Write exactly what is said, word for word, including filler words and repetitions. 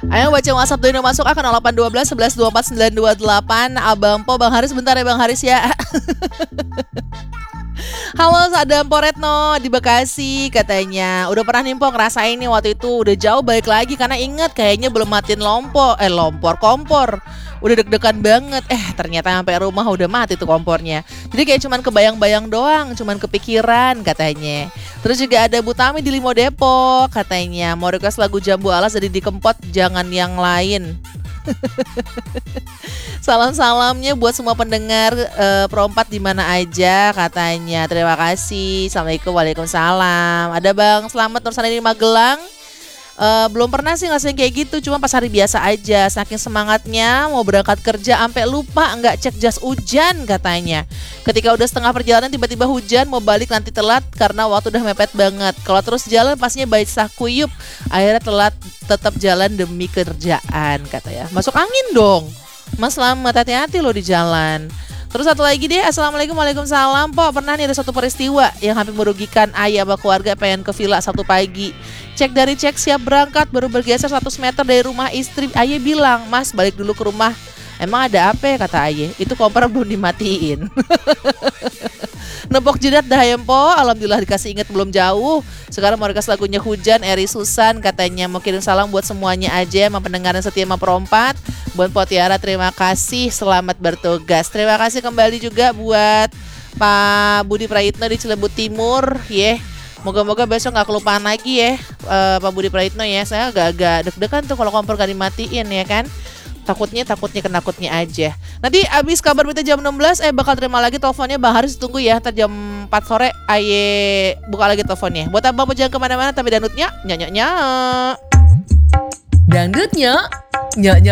Ayo baca WhatsApp Dino masuk akan nol delapan satu dua satu satu dua empat sembilan dua delapan. Abang Po, Bang Haris bentar ya Bang Haris ya. Halo ada Mpo Retno di Bekasi katanya. Udah pernah nih Mpo ngerasain nih waktu itu. Udah jauh balik lagi karena inget kayaknya belum matiin lompo Eh lompor kompor. Udah deg-degan banget. Eh ternyata sampai rumah udah mati tuh kompornya. Jadi kayak cuman kebayang-bayang doang. Cuman kepikiran katanya. Terus juga ada Bu Tami di Limo Depok katanya. Mau request lagu Jambu Alas dari Dikempot, jangan yang lain. Salam-salamnya buat semua pendengar uh, Perompat di mana aja katanya. Terima kasih. Assalamualaikum, waalaikumsalam. Ada Bang Selamat Nursani di Magelang. Uh, belum pernah sih ngasihin kayak gitu, cuma pas hari biasa aja. Saking semangatnya mau berangkat kerja sampai lupa nggak cek jas hujan katanya. Ketika udah setengah perjalanan tiba-tiba hujan, mau balik nanti telat karena waktu udah mepet banget. Kalau terus jalan pastinya basah kuyup, akhirnya telat tetap jalan demi kerjaan katanya. Masuk angin dong. Mas Selamat, hati-hati lo di jalan. Terus satu lagi deh, Assalamualaikum, waalaikumsalam. Po, pernah nih ada satu peristiwa yang hampir merugikan ayah sama keluarga pengen ke villa Sabtu pagi. Cek dari cek siap berangkat, baru bergeser seratus meter dari rumah istri. Ayah bilang, Mas balik dulu ke rumah. Emang ada apa ya kata ayah? Itu kompor belum dimatiin. Nepok jidat dah ya Po. Alhamdulillah dikasih inget belum jauh. Sekarang mau request lagunya Hujan, Eri Susan katanya. Mau kirim salam buat semuanya aja, sama pendengar yang setia sama Perompat. Buat Po Tiara terima kasih, selamat bertugas. Terima kasih kembali juga buat Pak Budi Praitno di Cilebut Timur. Ya, yeah. Moga-moga besok gak kelupaan lagi ya uh, Pak Budi Praitno ya. Saya agak-agak deg-degan tuh kalau kompor gak dimatiin ya kan. Takutnya, takutnya kenakutnya aja. Nanti abis kabar berita jam enam belas eh bakal terima lagi teleponnya Bang Haris, tunggu ya. Ntar jam empat sore aye buka lagi teleponnya. Buat abang jangan kemana-mana, tapi dangdutnya nyak-nyak-nyak. Dangdutnya nyak-nyak.